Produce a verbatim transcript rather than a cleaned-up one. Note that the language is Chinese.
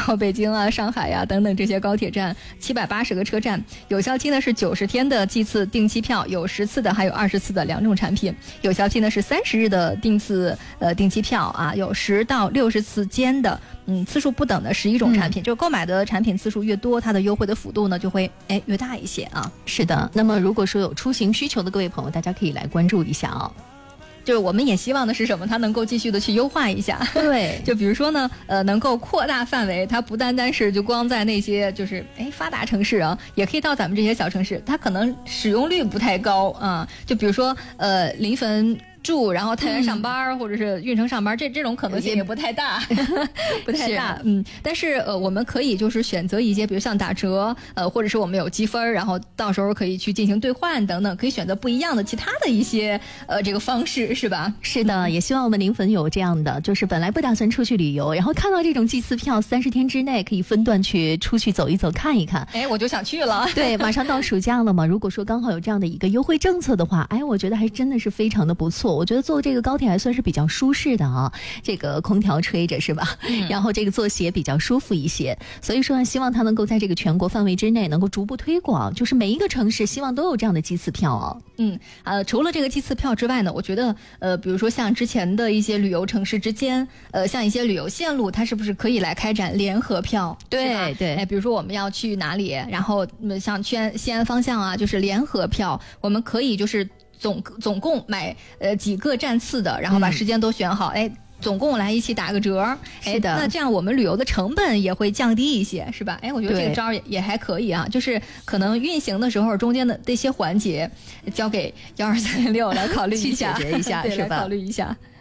后北京啊、上海呀、啊、等等这些高铁站，七百八十个车站，有效期呢是九十天的季次定期票，有十次的，还有二十次的两种产品。有效期呢是三十日的定次呃定期票啊，有十到六十次间的嗯次数不等的十一种产品。嗯、就购买的产品次数越多，它的优惠的幅度呢就会哎越大一些啊。 是的，那么如果说有出行需求的各位朋友，大家可以来关注一下啊、哦。 就是我们也希望的是什么？它能够继续的去优化一下。 对， 就比如说呢，呃，能够扩大范围，它不单单是就光在那些就是哎发达城市啊，也可以到咱们这些小城市，它可能使用率不太高啊。就比如说呃临汾住，然后太原上班、嗯、或者是运城上班，这这种可能性也不太大，不太大。嗯，但是呃，我们可以就是选择一些，比如像打折，呃，或者是我们有积分，然后到时候可以去进行兑换等等，可以选择不一样的其他的一些呃这个方式，是吧？ 是的，嗯、也希望我们临汾有这样的，就是本来不打算出去旅游，然后看到这种季次票，三十天之内可以分段去出去走一走、看一看。 哎，我就想去了。 对，马上到暑假了嘛，如果说刚好有这样的一个优惠政策的话，哎，我觉得还真的是非常的不错。我觉得坐这个高铁还算是比较舒适的啊，这个空调吹着是吧、嗯、然后这个坐席也比较舒服一些，所以说呢，希望它能够在这个全国范围之内能够逐步推广，就是每一个城市希望都有这样的季次票哦。 嗯，呃，除了这个季次票之外呢，我觉得呃，比如说像之前的一些旅游城市之间，呃，像一些旅游线路，它是不是可以来开展联合票？ 对对， 哎，比如说我们要去哪里，然后像去西安方向啊，就是联合票，我们可以就是总总共买呃几个站次的，然后把时间都选好，哎、嗯。总共来一起打个折， 是的， 那这样我们旅游的成本也会降低一些，是吧？哎，我觉得这个招也也还可以啊，就是可能运行的时候中间的这些环节交给幺二三零六来考虑一下， 去解决一下，是吧？ 来考虑一下。